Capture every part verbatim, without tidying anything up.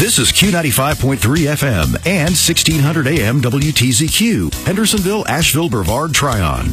This is Q ninety-five point three F M and sixteen hundred A M W T Z Q, Hendersonville, Asheville, Brevard, Tryon.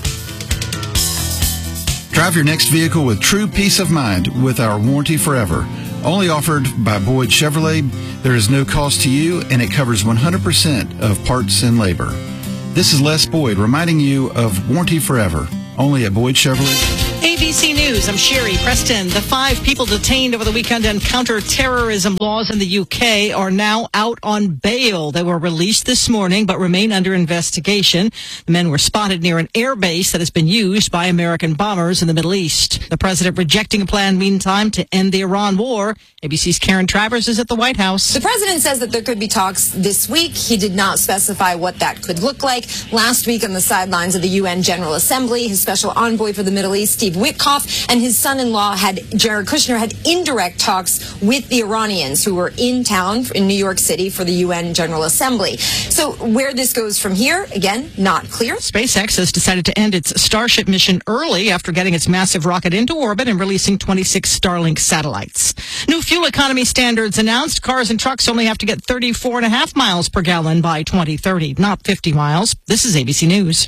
Drive your next vehicle with true peace of mind with our warranty forever. Only offered by Boyd Chevrolet, there is no cost to you, and it covers one hundred percent of parts and labor. This is Les Boyd reminding you of warranty forever, only at Boyd Chevrolet. A B C News, I'm Sherry Preston. The five people detained over the weekend on counter-terrorism laws in the U K are now out on bail. They were released this morning but remain under investigation. The men were spotted near an air base that has been used by American bombers in the Middle East. The president rejecting a plan, meantime, to end the Iran war. A B C's Karen Travers is at the White House. The president says that there could be talks this week. He did not specify what that could look like. Last week on the sidelines of the U N General Assembly, his special envoy for the Middle East, Steve Witkoff, and his son-in-law, had Jared Kushner, had indirect talks with the Iranians who were in town in New York City for the U N General Assembly. So where this goes from here, again, not clear. SpaceX has decided to end its Starship mission early after getting its massive rocket into orbit and releasing twenty-six Starlink satellites. New fuel economy standards announced. Cars and trucks only have to get thirty-four and a half miles per gallon by twenty thirty, not fifty miles. This is A B C News.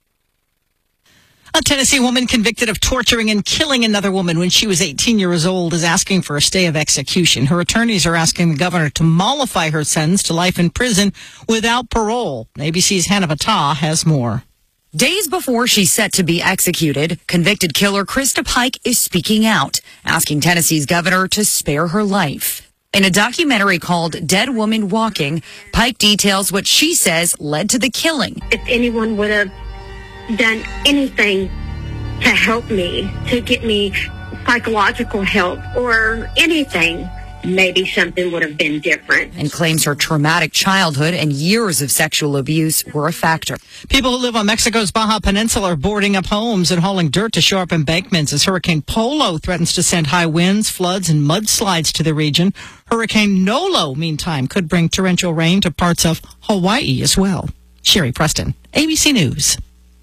A Tennessee woman convicted of torturing and killing another woman when she was eighteen years old is asking for a stay of execution. Her attorneys are asking the governor to mollify her sentence to life in prison without parole. A B C's Hannah Battah has more. Days before she's set to be executed, convicted killer Krista Pike is speaking out, asking Tennessee's governor to spare her life. In a documentary called Dead Woman Walking, Pike details what she says led to the killing. If anyone would have done anything to help me, to get me psychological help or anything, maybe something would have been different. And claims her traumatic childhood and years of sexual abuse were a factor. People who live on Mexico's Baja Peninsula are boarding up homes and hauling dirt to shore up embankments as Hurricane Polo threatens to send high winds, floods, and mudslides to the region. Hurricane Nolo, meantime, could bring torrential rain to parts of Hawaii as well. Sherry Preston, A B C News.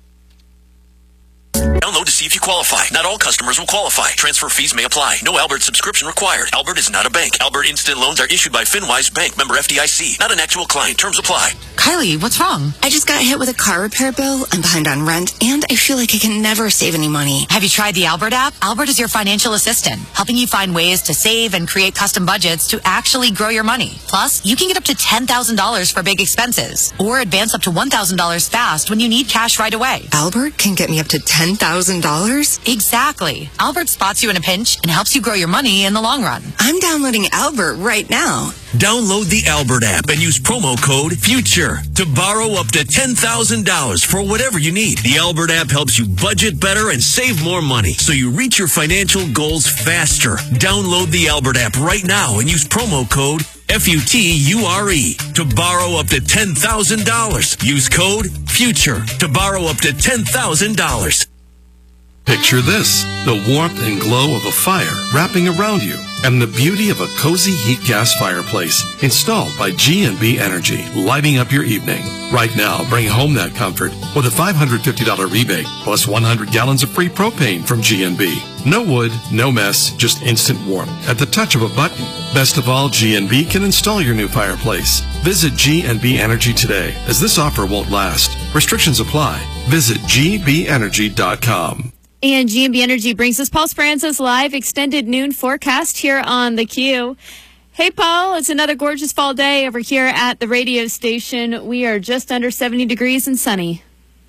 Download to see if you qualify. Not all customers will qualify. Transfer fees may apply. No Albert subscription required. Albert is not a bank. Albert Instant Loans are issued by FinWise Bank, member F D I C. Not an actual client. Terms apply. Kylie, what's wrong? I just got hit with a car repair bill. I'm behind on rent, and I feel like I can never save any money. Have you tried the Albert app? Albert is your financial assistant, helping you find ways to save and create custom budgets to actually grow your money. Plus, you can get up to ten thousand dollars for big expenses, or advance up to one thousand dollars fast when you need cash right away. Albert can get me up to ten thousand dollars? Exactly. Albert spots you in a pinch and helps you grow your money in the long run. I'm downloading Albert right now. Download the Albert app and use promo code FUTURE to borrow up to ten thousand dollars for whatever you need. The Albert app helps you budget better and save more money so you reach your financial goals faster. Download the Albert app right now and use promo code F U T U R E to borrow up to ten thousand dollars. Use code FUTURE to borrow up to ten thousand dollars. Picture this, the warmth and glow of a fire wrapping around you, and the beauty of a cozy heat gas fireplace installed by G and B Energy, lighting up your evening. Right now, bring home that comfort with a five hundred fifty dollars rebate plus one hundred gallons of free propane from G and B. No wood, no mess, just instant warmth at the touch of a button. Best of all, G and B can install your new fireplace. Visit G and B Energy today, as this offer won't last. Restrictions apply. Visit G B energy dot com. And G and B Energy brings us Paul Speranza's live extended noon forecast here on the Q. Hey, Paul, it's another gorgeous fall day over here at the radio station. We are just under seventy degrees and sunny.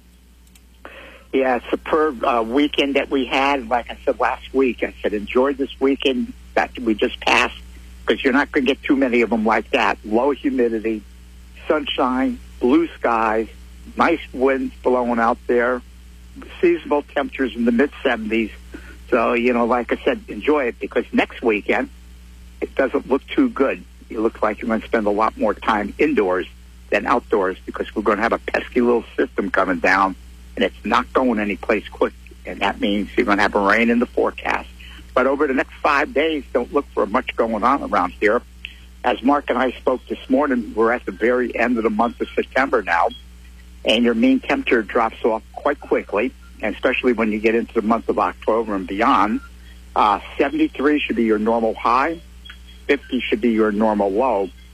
Yeah, superb uh, weekend that we had. Like I said last week, I said enjoy this weekend that we just passed, because you're not going to get too many of them like that. Low humidity, sunshine, blue skies, nice winds blowing out there. Seasonal temperatures in the mid seventies. So, you know, like I said, enjoy it, because next weekend it doesn't look too good. It looks like you're going to spend a lot more time indoors than outdoors, because we're going to have a pesky little system coming down, and it's not going anyplace quick. And that means you're going to have rain in the forecast. But over the next five days, don't look for much going on around here. As Mark and I spoke this morning, we're at the very end of the month of September now, and your mean temperature drops off quite quickly, and especially when you get into the month of October and beyond. Uh, seventy-three should be your normal high. fifty should be your normal low.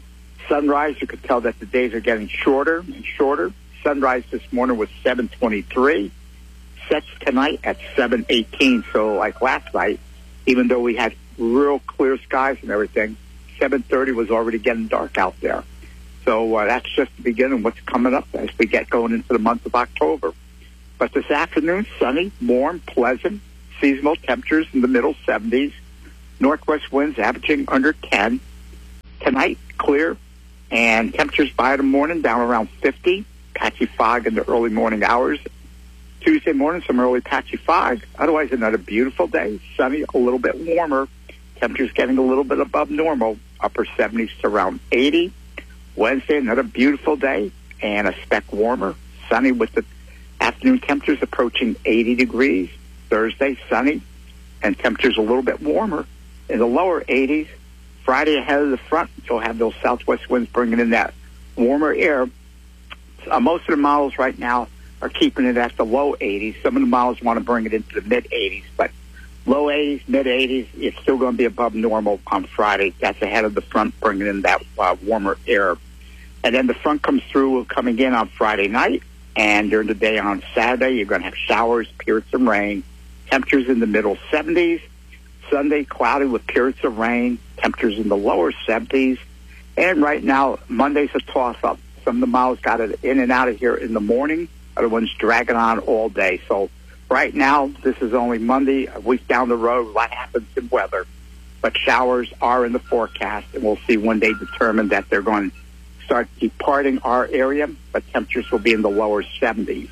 Sunrise, you could tell that the days are getting shorter and shorter. Sunrise this morning was seven twenty-three. Sets tonight at seven eighteen. So like last night, even though we had real clear skies and everything, seven thirty was already getting dark out there. So uh, that's just the beginning of what's coming up as we get going into the month of October. But this afternoon, sunny, warm, pleasant, seasonal temperatures in the middle seventies. Northwest winds averaging under ten. Tonight, clear, and temperatures by the morning down around fifty. Patchy fog in the early morning hours. Tuesday morning, some early patchy fog. Otherwise, another beautiful day. Sunny, a little bit warmer. Temperatures getting a little bit above normal. Upper seventies to around eighty. Wednesday, another beautiful day and a speck warmer. Sunny with the afternoon temperatures approaching eighty degrees. Thursday, sunny and temperatures a little bit warmer in the lower eighties. Friday ahead of the front, you'll have those southwest winds bringing in that warmer air. Uh, most of the models right now are keeping it at the low eighties. Some of the models want to bring it into the mid eighties, but low eighties, mid eighties, it's still going to be above normal on Friday. That's ahead of the front, bringing in that uh, warmer air. And then the front comes through, coming in on Friday night, and during the day on Saturday, you're going to have showers, periods of rain, temperatures in the middle seventies. Sunday, cloudy with periods of rain, temperatures in the lower seventies. And right now, Monday's a toss-up. Some of the models got it in and out of here in the morning. Other ones dragging on all day. So right now, this is only Monday, a week down the road. What happens in weather? But showers are in the forecast, and we'll see when they determine that they're going to start departing our area, but temperatures will be in the lower seventies.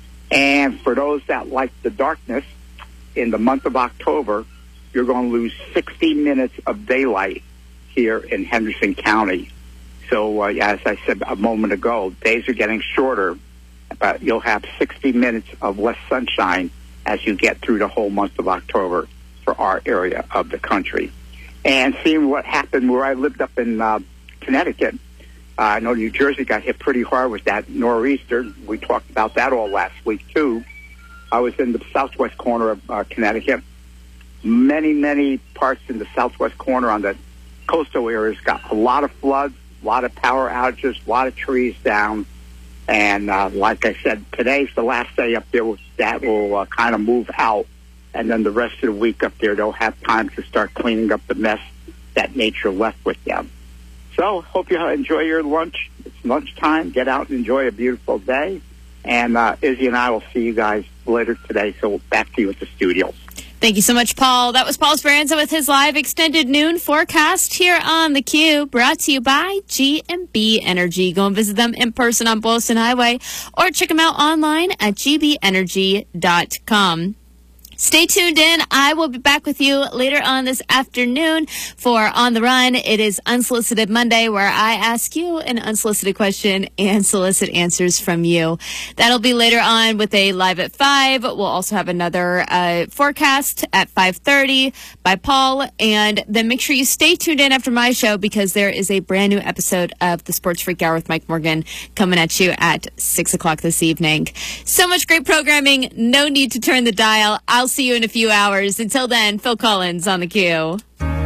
And for those that like the darkness, in the month of October, you're going to lose sixty minutes of daylight here in Henderson County. So, uh, as I said a moment ago, days are getting shorter, but you'll have sixty minutes of less sunshine as you get through the whole month of October for our area of the country. And seeing what happened where I lived up in uh, Connecticut, uh, I know New Jersey got hit pretty hard with that nor'easter. We talked about that all last week, too. I was in the southwest corner of uh, Connecticut. Many, many parts in the southwest corner on the coastal areas got a lot of floods, a lot of power outages, a lot of trees down. And uh, like I said, today's the last day up there. That will uh, kind of move out. And then the rest of the week up there, they'll have time to start cleaning up the mess that nature left with them. So hope you enjoy your lunch. It's lunchtime. Get out and enjoy a beautiful day. And uh, Izzy and I will see you guys later today. So back to you at the studio. Thank you so much, Paul. That was Paul Speranza with his live extended noon forecast here on The Q, brought to you by G and B Energy. Go and visit them in person on Boylston Highway or check them out online at g b energy dot com. Stay tuned in. I will be back with you later on this afternoon for On the Run. It is Unsolicited Monday, where I ask you an unsolicited question and solicit answers from you. That'll be later on with a live at five. We'll also have another uh, forecast at five thirty by Paul. And then make sure you stay tuned in after my show, because there is a brand new episode of the Sports Freak Hour with Mike Morgan coming at you at six o'clock this evening. So much great programming. No need to turn the dial. I'll see you in a few hours. Until then, Phil Collins on The Q.